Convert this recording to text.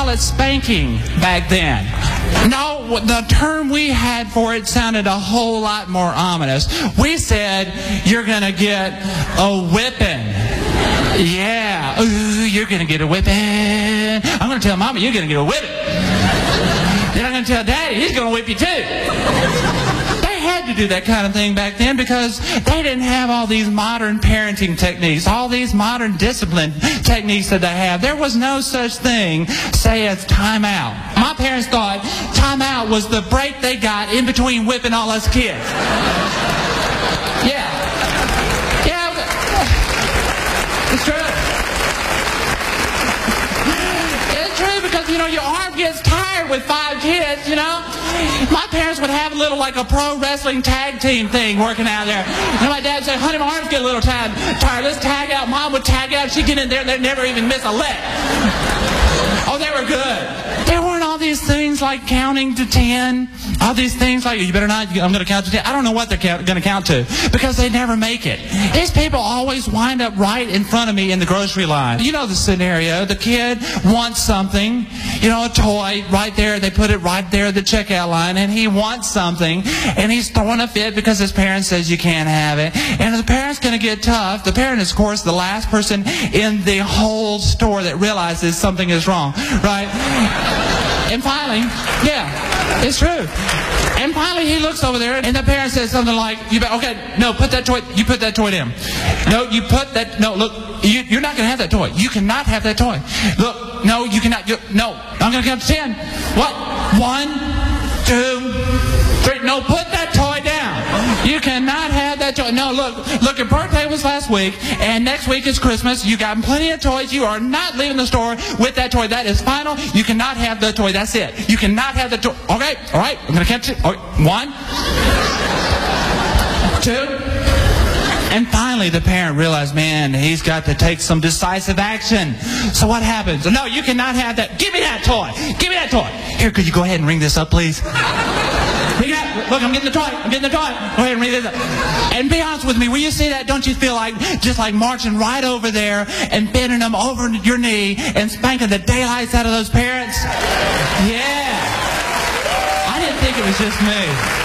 call it spanking back then. No, the term we had for it sounded a whole lot more ominous. We said, you're going to get a whipping. Yeah. Ooh, you're going to get a whipping. I'm going to tell Mama, you're going to get a whipping. Then I'm going to tell Daddy, he's going to whip you too. To do that kind of thing back then because they didn't have all these modern parenting techniques, all these modern discipline techniques that they have. There was no such thing, say, as time out. My parents thought time out was the break they got in between whipping all us kids. Yeah. Yeah. It's true. It's true because, your arm gets tired with 5 kids, My parents would have a little, like a pro wrestling tag team thing working out there. My dad said, honey, my arms get a little tired. Let's tag out. Mom would tag out. She'd get in there and they'd never even miss a leg. Oh, they were good. There weren't all these things like counting to 10. All these things like, you better not, I'm going to count to 10. I don't know what they're going to count to because they never make it. These people always wind up right in front of me in the grocery line. You know the scenario. The kid wants something, a toy right there. They put it right there at the checkout line and he wants something and he's throwing a fit because his parent says you can't have it. And the parent's going to get tough. The parent is, of course, the last person in the whole store that realizes something is wrong, right? And finally, yeah, it's true. And finally he looks over there and the parent says something like, okay, no, put that toy, you put that toy in. No, you put that, no, look, you're not going to have that toy. You cannot have that toy. Look, no, you cannot, no, I'm going to count to 10. What? 1, 2, 3, no, put that toy down. You cannot have that toy. No, look, your birthday was last week, and next week is Christmas. You got plenty of toys. You are not leaving the store with that toy. That is final. You cannot have the toy. That's it. You cannot have the toy. Okay, all right. I'm going to catch it. Okay, 1, 2. And finally, the parent realized, man, he's got to take some decisive action. So what happens? No, you cannot have that. Give me that toy. Give me that toy. Here, could you go ahead and ring this up, please? Look, I'm getting the toy. I'm getting the toy. Go ahead and ring this up. And be honest with me, when you see that, don't you feel like just like marching right over there and bending them over your knee and spanking the daylights out of those parents? Yeah. I didn't think it was just me.